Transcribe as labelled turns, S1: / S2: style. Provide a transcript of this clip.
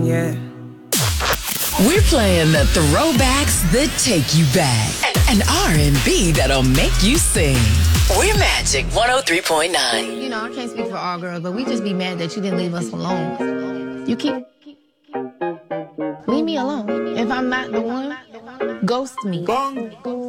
S1: Yeah.
S2: We're playing the throwbacks that take you back and R&B that'll make you sing. We're Magic 103.9.
S3: You know, I can't speak for all girls, but we just be mad that you didn't leave us alone. You keep... Leave me alone. If I'm not the one, ghost me.